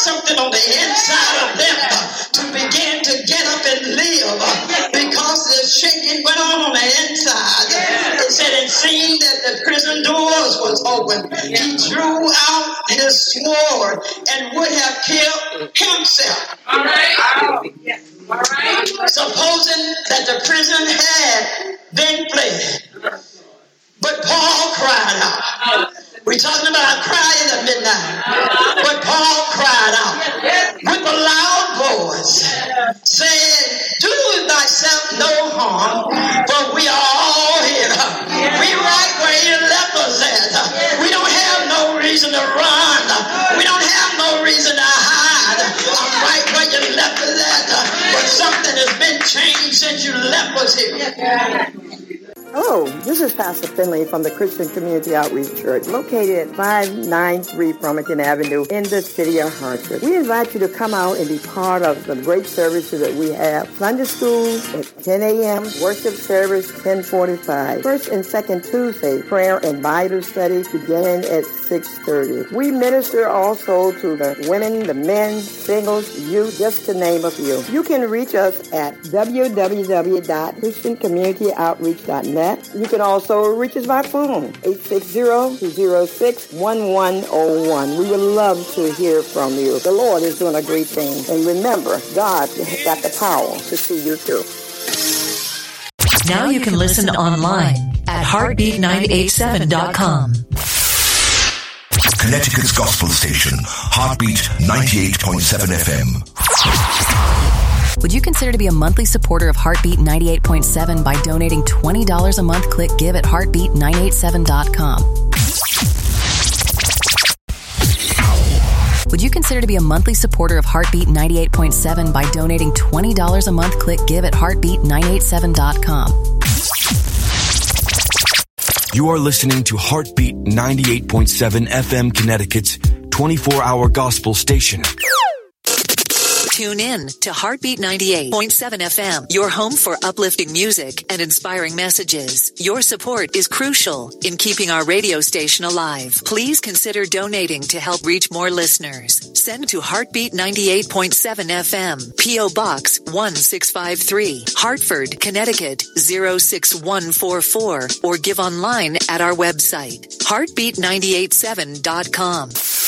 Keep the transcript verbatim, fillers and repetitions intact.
something on the inside of them to begin to get up and live because the shaking went on on the inside. It said, and seeing that the prison doors was open, he drew out his sword and would have killed himself. All right. All right. Supposing that the prison had been fled, but Paul cried out. We're talking about crying at midnight. But Paul cried out with a loud voice, saying, do thyself no harm, for we are all here. We right where you left us at. We don't have no reason to run. We don't have no reason to hide. I'm right where you left us at. But something has been changed since you left us here. Hello, this is Pastor Finley from the Christian Community Outreach Church, located at five ninety-three Farmington Avenue in the city of Hartford. We invite you to come out and be part of the great services that we have. Sunday school at ten a.m., worship service ten forty-five. First and second Tuesday, prayer and Bible studies beginning at six thirty. We minister also to the women, the men, singles, youth, just to name a few. You can reach us at w w w dot christian community outreach dot net. You can also reach us by phone, eight six zero, two zero six, one one zero one. We would love to hear from you. The Lord is doing a great thing. And remember, God has got the power to see you through. Now you can listen online at heartbeat nine eighty-seven dot com. Connecticut's gospel station, Heartbeat ninety-eight point seven F M. Would you consider to be a monthly supporter of Heartbeat ninety-eight point seven by donating twenty dollars a month? Click give at heartbeat nine eighty-seven dot com. Would you consider to be a monthly supporter of Heartbeat ninety-eight point seven by donating twenty dollars a month? Click give at heartbeat nine eighty-seven dot com. You are listening to Heartbeat ninety-eight point seven F M, Connecticut's twenty-four hour gospel station. Tune in to Heartbeat ninety-eight point seven F M, your home for uplifting music and inspiring messages. Your support is crucial in keeping our radio station alive. Please consider donating to help reach more listeners. Send to Heartbeat ninety-eight point seven F M, P O Box one six five three, Hartford, Connecticut zero six one four four, or give online at our website, heartbeat nine eighty-seven dot com.